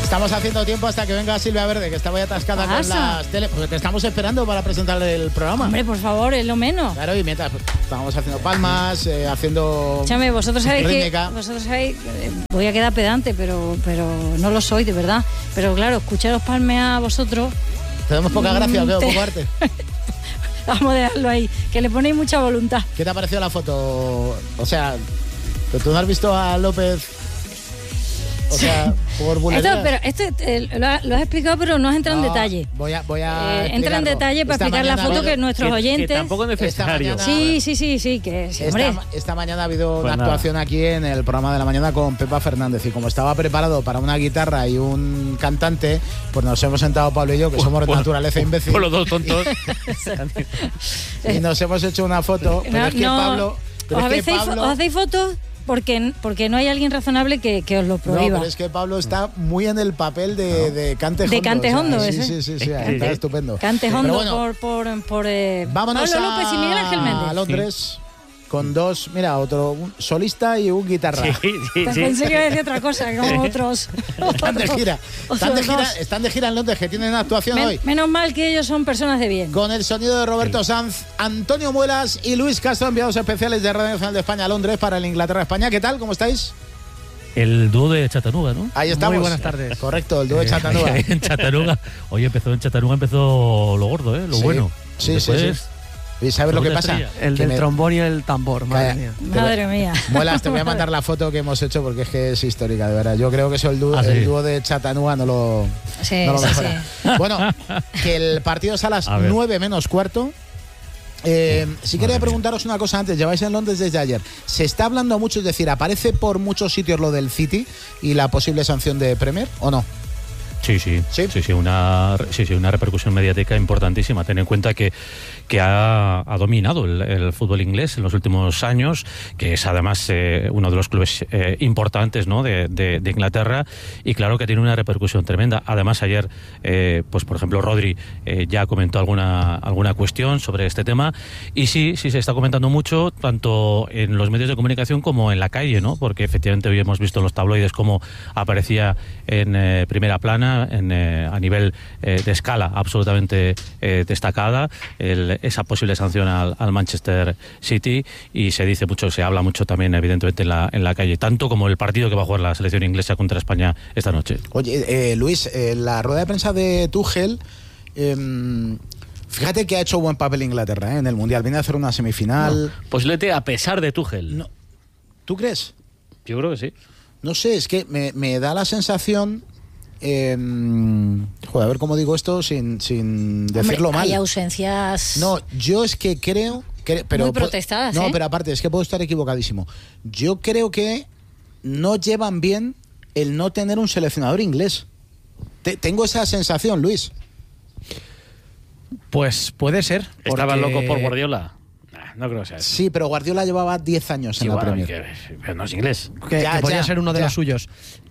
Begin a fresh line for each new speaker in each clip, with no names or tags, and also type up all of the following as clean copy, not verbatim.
Estamos haciendo tiempo hasta que venga Silvia Verde, que estaba ya atascada con las tele, porque te estamos esperando para presentar el programa.
Hombre, por favor, es lo menos.
Claro, y mientras estábamos haciendo palmas, haciendo...
Escúchame, vosotros sabéis
rítmica.
voy a quedar pedante, pero no lo soy, de verdad. Pero claro, escucharos palmear a vosotros...
Tenemos poca gracia, veo, poco arte.
Vamos a dejarlo ahí, que le ponéis mucha voluntad.
¿Qué te ha parecido la foto? O sea, ¿tú no has visto a López? O sea, por bulerías.
Esto lo has explicado, pero no has entrado en detalle.
Voy a
entra en detalle para explicar la foto que nuestros oyentes...
Que tampoco es necesario.
Sí, que hombre.
Esta mañana ha habido una actuación aquí en el programa de la mañana con Pepa Fernández, y como estaba preparado para una guitarra y un cantante, pues nos hemos sentado Pablo y yo, que somos de naturaleza imbécil.
Por los dos tontos.
Y nos hemos hecho una foto. Pero es que Pablo...
¿Os hacéis fotos? Porque no hay alguien razonable que os lo prohíba.
No, pero es que Pablo está muy en el papel de Cante Hondo.
De Cante Hondo,
sí, está estupendo.
Cante Hondo
bueno,
por
vámonos
Pablo López y Miguel Ángel Méndez.
A Londres. Con dos, mira, otro un solista y un guitarra.
Pensé que iba a decir otra cosa, como otros.
Están de gira en Londres, que tienen actuación hoy.
Menos mal que ellos son personas de bien.
Con el sonido de Roberto Sanz, Antonio Muelas y Luis Castro, enviados especiales de Radio Nacional de España a Londres para el Inglaterra-España. ¿Qué tal? ¿Cómo estáis?
El dúo de Chattanooga, ¿no?
Ahí estamos.
Muy buenas tardes.
Correcto, el dúo de Chattanooga.
En Chattanooga. Oye, en Chattanooga empezó lo gordo, lo bueno.
Sí. ¿Y sabes lo que pasa?
El del trombón y el tambor, madre mía.
Muelas,
te voy a mandar la foto que hemos hecho porque es que es histórica, de verdad. Yo creo que eso el dúo de Chattanooga no lo mejora. Sí. Bueno, que el partido es a las 9 menos cuarto. Si quería preguntaros una cosa antes. Lleváis en Londres desde ayer. Se está hablando mucho, es decir, ¿aparece por muchos sitios lo del City y la posible sanción de Premier o no?
Sí, una repercusión mediática importantísima. Ten en cuenta que ha dominado el fútbol inglés en los últimos años, que es además uno de los clubes importantes, ¿no?, de Inglaterra, y claro que tiene una repercusión tremenda. Además ayer, pues por ejemplo, Rodri ya comentó alguna cuestión sobre este tema, y sí se está comentando mucho, tanto en los medios de comunicación como en la calle, ¿no?, porque efectivamente hoy hemos visto en los tabloides cómo aparecía en primera plana, a nivel de escala absolutamente destacada, esa posible sanción al Manchester City, y se habla mucho también evidentemente en la calle, tanto como el partido que va a jugar la selección inglesa contra España esta noche.
Oye, Luis, la rueda de prensa de Tuchel, fíjate que ha hecho buen papel Inglaterra en el Mundial, viene a hacer una semifinal.
Pues lete a pesar de Tuchel.
No. ¿Tú crees?
Yo creo que sí.
No sé, es que me da la sensación... a ver cómo digo esto sin decirlo mal.
Hay ausencias.
No, yo es que creo pero
muy protestadas.
No, pero aparte, es que puedo estar equivocadísimo. Yo creo que no llevan bien el no tener un seleccionador inglés. Tengo esa sensación, Luis.
Pues puede ser.
¿Estaban locos por Guardiola? No creo que sea eso.
Sí, pero Guardiola llevaba 10 años en la Premier.
Pero no es inglés.
Que podría ser uno de los suyos.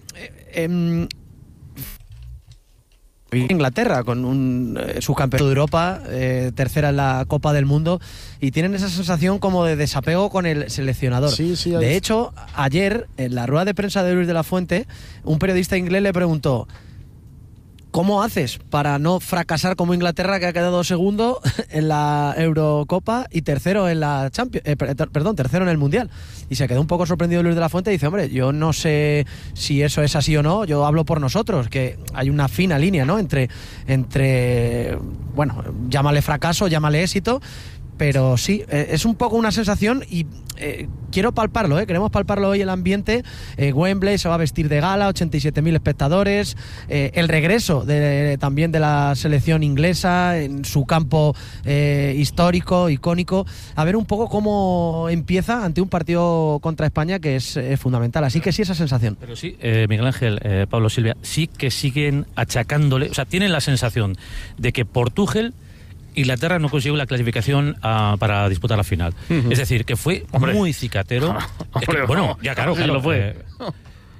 Inglaterra con un subcampeón de Europa, tercera en la Copa del Mundo, y tienen esa sensación como de desapego con el seleccionador. De hecho, ayer en la rueda de prensa de Luis de la Fuente, un periodista inglés le preguntó: ¿cómo haces para no fracasar como Inglaterra, que ha quedado segundo en la Eurocopa y tercero en la tercero en el Mundial? Y se quedó un poco sorprendido Luis de la Fuente y dice: hombre, yo no sé si eso es así o no, yo hablo por nosotros, que hay una fina línea, ¿no?, entre bueno, llámale fracaso, llámale éxito, pero sí, es un poco una sensación, y quiero palparlo, queremos palparlo hoy, el ambiente. Wembley se va a vestir de gala, 87.000 espectadores, el regreso también de la selección inglesa en su campo histórico, icónico, a ver un poco cómo empieza ante un partido contra España que es fundamental, así que sí, esa sensación.
Pero sí, Miguel Ángel, Pablo, Silvia, sí que siguen achacándole, o sea, tienen la sensación de que por Tuchel Inglaterra no consiguió la clasificación para disputar la final. Es decir, que fue muy cicatero. Bueno, ya claro, lo fue.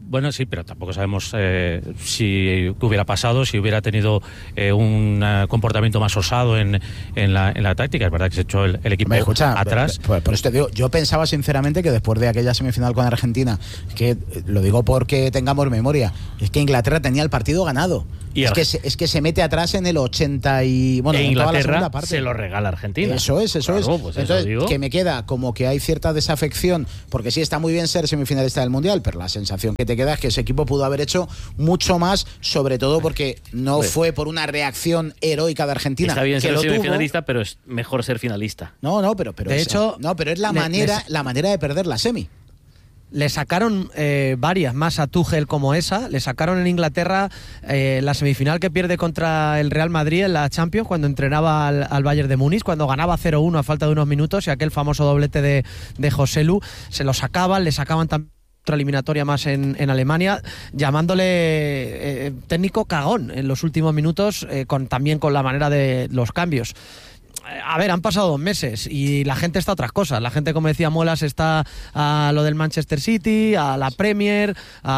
Bueno, sí, pero tampoco sabemos si hubiera pasado, si hubiera tenido un comportamiento más osado en la táctica. Es verdad que se echó el equipo atrás.
Por esto digo, yo pensaba sinceramente que después de aquella semifinal con Argentina, que lo digo porque tengamos memoria, es que Inglaterra tenía el partido ganado. Y es que se mete atrás en el 80 y... Bueno,
Inglaterra
la segunda parte.
se lo regala a Argentina.
Eso es.
Pues
entonces, que me queda como que hay cierta desafección, porque sí está muy bien ser semifinalista del Mundial, pero la sensación que te queda es que ese equipo pudo haber hecho mucho más, sobre todo porque no fue por una reacción heroica de Argentina.
Está bien ser semifinalista, pero es mejor ser finalista.
No, pero
de hecho,
pero es la manera de perder la semi.
Le sacaron varias más a Tuchel como esa. Le sacaron en Inglaterra la semifinal que pierde contra el Real Madrid en la Champions, cuando entrenaba al Bayern de Múnich, cuando ganaba 0-1 a falta de unos minutos, y aquel famoso doblete de Joselu. Se lo sacaban, le sacaban también otra eliminatoria más en Alemania, llamándole técnico cagón en los últimos minutos, también con la manera de los cambios. A ver, han pasado 2 meses y la gente está a otras cosas. La gente, como decía Molas, está a lo del Manchester City, a la Premier,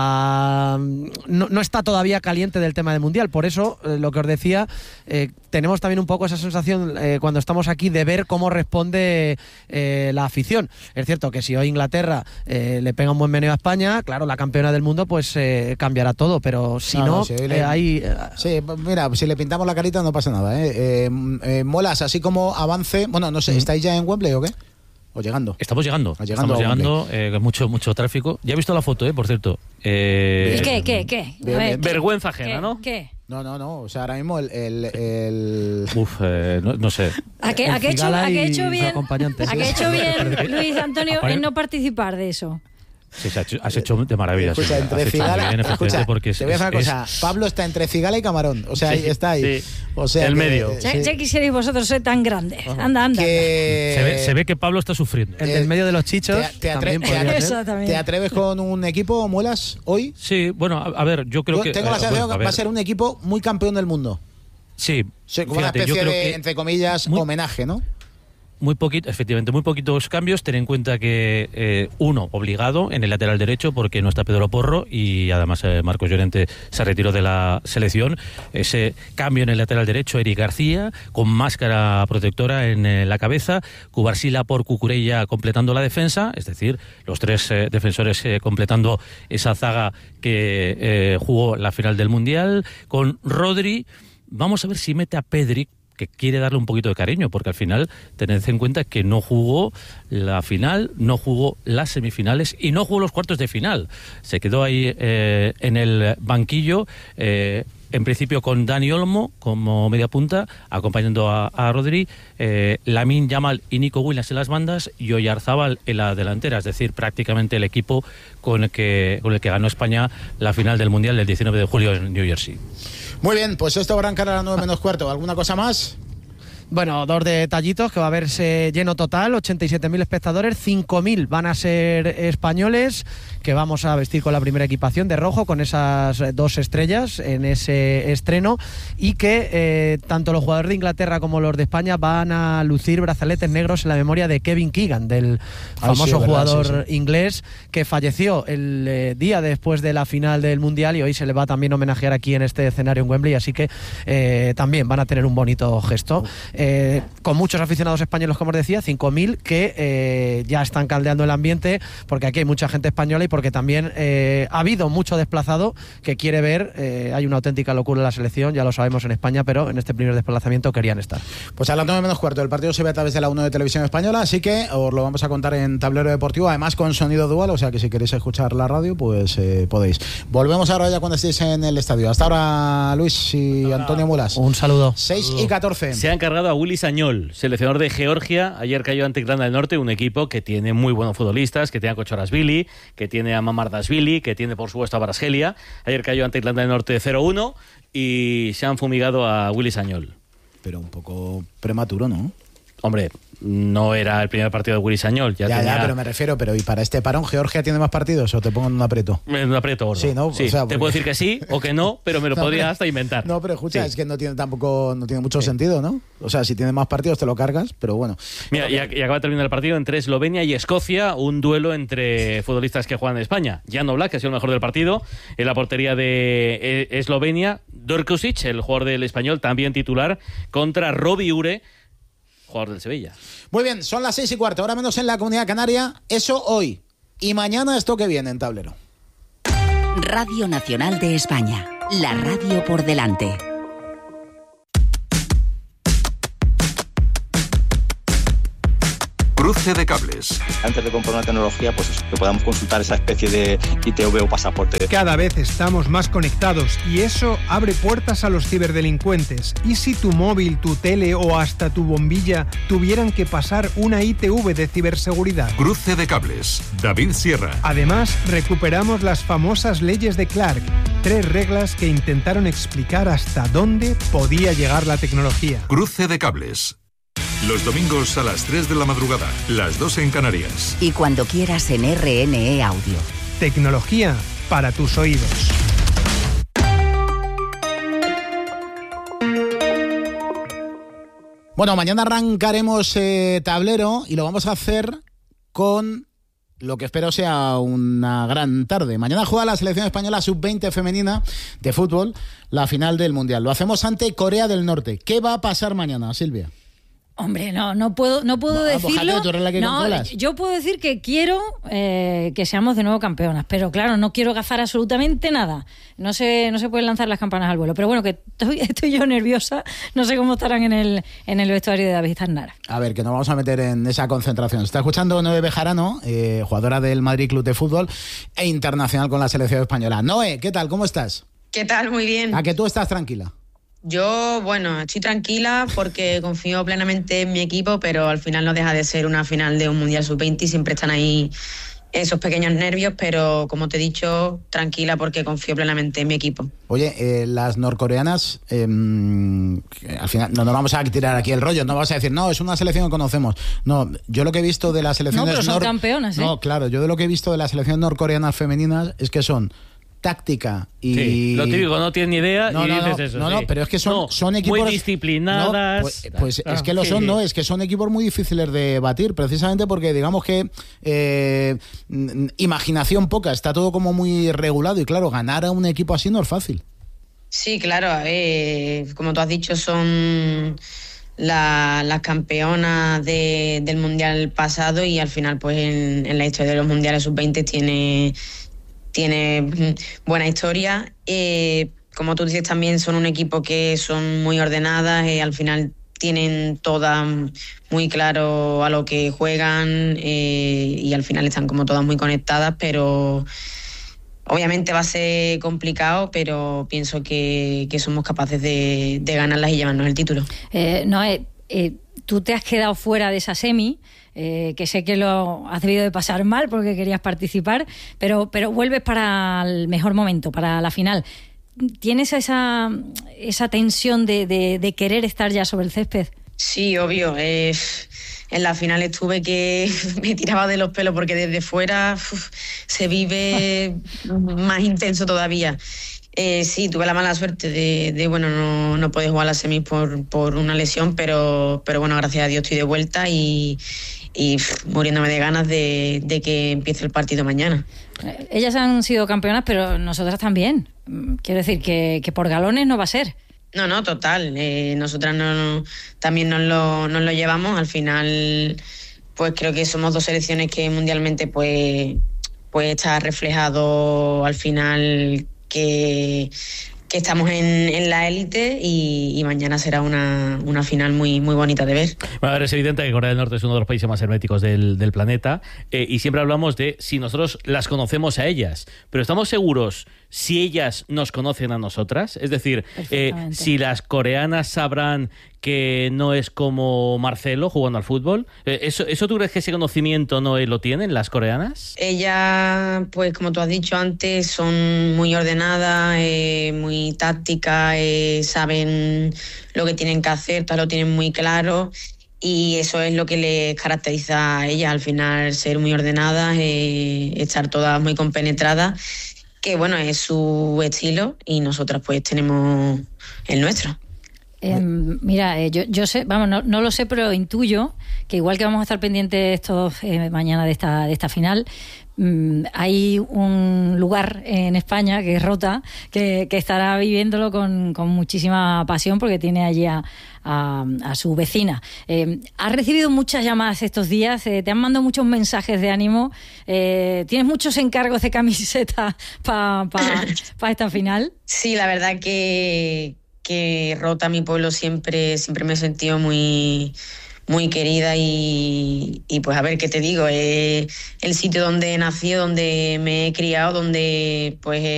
no está todavía caliente del tema del Mundial. Por eso, lo que os decía, tenemos también un poco esa sensación cuando estamos aquí de ver cómo responde la afición. Es cierto que si hoy Inglaterra le pega un buen meneo a España, claro, la campeona del mundo, pues cambiará todo, pero si
Sí, mira, si le pintamos la carita no pasa nada, Molas, así como avance, bueno, no sé, ¿estáis ya en Wembley o qué? ¿O llegando?
Estamos llegando, mucho tráfico. Ya he visto la foto, por cierto.
¿Qué?
Vergüenza ajena, ¿no?
¿Qué?
No, o sea, ahora mismo no
sé.
¿A qué ha hecho bien Luis Antonio en no participar de eso?
Sí, has hecho de maravilla.
Escucha, entre Cigala, te voy a decir una cosa. Pablo está entre Cigala y Camarón. O sea, está ahí.
Sí.
O sea,
el medio.
Ya quisierais vosotros ser tan grandes. Anda.
Se ve que Pablo está sufriendo.
El medio de los chichos.
¿Te atreves con un equipo, Muelas, hoy?
Sí, bueno, a ver, yo creo que...
Tengo la sensación que va a ser un equipo muy campeón del mundo.
Sí.
Como una especie de, entre comillas, homenaje, ¿no?
Muy poquitos cambios. Ten en cuenta que uno obligado en el lateral derecho, porque no está Pedro Porro, y además Marcos Llorente se retiró de la selección. Ese cambio en el lateral derecho, Eric García con máscara protectora en la cabeza, Cubarsila por Cucurella completando la defensa, es decir, los 3 defensores completando esa zaga que jugó la final del Mundial, con Rodri. Vamos a ver si mete a Pedri, que quiere darle un poquito de cariño, porque al final tened en cuenta que no jugó la final, no jugó las semifinales y no jugó los cuartos de final. Se quedó ahí en el banquillo, en principio con Dani Olmo como media punta, acompañando a Rodri, Lamine Yamal y Nico Williams en las bandas y Oyarzábal en la delantera, es decir, prácticamente el equipo con el que ganó España la final del Mundial del 19 de julio en New Jersey.
Muy bien, pues esto va a arrancar a las 9 menos cuarto. ¿Alguna cosa más?
Bueno, 2 detallitos, que va a verse lleno total, 87.000 espectadores, 5.000 van a ser españoles, que vamos a vestir con la primera equipación de rojo, con esas 2 estrellas en ese estreno, y que tanto los jugadores de Inglaterra como los de España van a lucir brazaletes negros en la memoria de Kevin Keegan, del famoso jugador inglés que falleció el día después de la final del Mundial, y hoy se le va también a homenajear aquí en este escenario en Wembley, así que también van a tener un bonito gesto. Con muchos aficionados españoles, como os decía, 5.000 que ya están caldeando el ambiente, porque aquí hay mucha gente española y porque también ha habido mucho desplazado que quiere ver. Hay una auténtica locura en la selección, ya lo sabemos en España, pero en este primer desplazamiento querían estar.
Pues a las 9 menos cuarto el partido se ve a través de la 1 de Televisión Española, así que os lo vamos a contar en Tablero Deportivo, además con sonido dual, o sea que si queréis escuchar la radio, pues podéis. Volvemos ahora ya cuando estéis en el estadio. Hasta ahora, Luis y Antonio Mulas.
Un saludo.
6:14.
Se ha encargado a Willy Sañol, seleccionador de Georgia. Ayer cayó ante Irlanda del Norte, un equipo que tiene muy buenos futbolistas, que tiene a Kochorashvili, que tiene a Mamardashvili, que tiene por supuesto a Varasgelia. Ayer cayó ante Irlanda del Norte 0-1 y se han fumigado a Willy Sañol.
Pero un poco prematuro, ¿no?
Hombre, no era el primer partido de Willy Sagnol.
Ya, pero me refiero, ¿y para este parón Georgia tiene más partidos o te pongo en un aprieto?
En un aprieto gordo.
Sí, ¿no?
Sí,
o sea,
te puedo decir que sí o que no, pero me lo podría hasta inventar.
No, pero escucha, es que no tiene mucho sentido, ¿no? O sea, si tiene más partidos te lo cargas, pero bueno.
Mira, y acaba de terminar el partido entre Eslovenia y Escocia, un duelo entre futbolistas que juegan en España. Jan Oblak, que ha sido el mejor del partido, en la portería de Eslovenia. Dorkusic, el jugador del Español, también titular, contra Robi Ure, jugador del Sevilla.
Muy bien, son las 6:15, ahora menos en la Comunidad Canaria. Eso hoy. Y mañana esto que viene en Tablero.
Radio Nacional de España. La radio por delante.
Cruce de cables.
Antes de comprar una tecnología, pues eso, que podamos consultar esa especie de ITV o pasaporte.
Cada vez estamos más conectados y eso abre puertas a los ciberdelincuentes. ¿Y si tu móvil, tu tele o hasta tu bombilla tuvieran que pasar una ITV de ciberseguridad?
Cruce de cables. David Sierra.
Además, recuperamos las famosas leyes de Clark. 3 reglas que intentaron explicar hasta dónde podía llegar la tecnología.
Cruce de cables. Los domingos a las 3 de la madrugada, las 2 en Canarias.
Y cuando quieras en RNE Audio.
Tecnología para tus oídos.
Bueno, mañana arrancaremos Tablero y lo vamos a hacer con lo que espero sea una gran tarde. Mañana juega la selección española sub-20 femenina de fútbol, la final del Mundial. Lo hacemos ante Corea del Norte. ¿Qué va a pasar mañana, Silvia?
Hombre, no puedo decirlo.
Tú eres la que controlas.
Yo puedo decir que quiero que seamos de nuevo campeonas, pero claro, no quiero gafar absolutamente nada. No se pueden lanzar las campanas al vuelo. Pero bueno, que estoy yo nerviosa. No sé cómo estarán en el vestuario de David Aznar.
A ver, que nos vamos a meter en esa concentración. Está escuchando Noé Bejarano, jugadora del Madrid Club de Fútbol e internacional con la selección española. Noé, ¿qué tal? ¿Cómo estás?
¿Qué tal? Muy bien.
¿A que tú estás tranquila?
Yo, estoy tranquila porque confío plenamente en mi equipo, pero al final no deja de ser una final de un Mundial Sub-20 y siempre están ahí esos pequeños nervios, pero como te he dicho, tranquila porque confío plenamente en mi equipo.
Oye, las norcoreanas, al final no nos vamos a tirar aquí el rollo, no vamos a decir, no, es una selección que conocemos. No, yo lo que he visto de las selecciones...
No, pero son campeonas, ¿eh?
No, claro, yo de lo que he visto de las selecciones norcoreanas femeninas es que son táctica y...
Sí, lo típico, no tienes ni idea y dices eso.
No, pero es que son equipos...
Muy disciplinadas.
Pues es que lo son, ¿no? Es que son equipos muy difíciles de batir, precisamente porque digamos que imaginación poca, está todo como muy regulado y claro, ganar a un equipo así no es fácil.
Sí, claro, como tú has dicho, son las campeonas del Mundial pasado y al final pues en la historia de los Mundiales Sub-20 tiene buena historia. Como tú dices, también son un equipo que son muy ordenadas, al final tienen todas muy claro a lo que juegan y al final están como todas muy conectadas, pero obviamente va a ser complicado, pero pienso que somos capaces de ganarlas y llevarnos el título.
Tú te has quedado fuera de esa semi, que sé que lo has debido de pasar mal porque querías participar, pero vuelves para el mejor momento, para la final. ¿Tienes esa tensión de querer estar ya sobre el césped?
Sí, obvio. En la final estuve que me tiraba de los pelos porque desde fuera se vive más intenso todavía. Sí, tuve la mala suerte de no poder jugar las semis por una lesión, pero bueno, gracias a Dios estoy de vuelta y muriéndome de ganas de que empiece el partido mañana.
Ellas han sido campeonas, pero nosotras también. Quiero decir que por galones no va a ser.
No, total. Nosotras también nos lo llevamos. Al final, pues creo que somos dos selecciones que mundialmente pues está reflejado al final que estamos en la élite y mañana será una final muy, muy bonita de ver.
Bueno, a ver, es evidente que Corea del Norte es uno de los países más herméticos del planeta y siempre hablamos de si nosotros las conocemos a ellas, pero ¿estamos seguros si ellas nos conocen a nosotras? Es decir, si las coreanas sabrán que no es como Marcelo jugando al fútbol. ¿Eso tú crees que ese conocimiento no lo tienen las coreanas?
Ellas, pues como tú has dicho antes, son muy ordenadas, muy tácticas, saben lo que tienen que hacer, todo lo tienen muy claro y eso es lo que le caracteriza a ella, al final ser muy ordenadas, estar todas muy compenetradas, que bueno, es su estilo y nosotras pues tenemos el nuestro.
Mira, yo sé, vamos, no lo sé, pero intuyo que igual que vamos a estar pendientes todos mañana de esta final, hay un lugar en España que es Rota, que estará viviéndolo con muchísima pasión porque tiene allí a su vecina. ¿Has recibido muchas llamadas estos días? ¿Te han mandado muchos mensajes de ánimo? ¿Tienes muchos encargos de camiseta para esta final?
Sí, la verdad que Rota, mi pueblo, siempre me he sentido muy, muy querida y pues a ver qué te digo, el sitio donde he nacido, donde me he criado, donde pues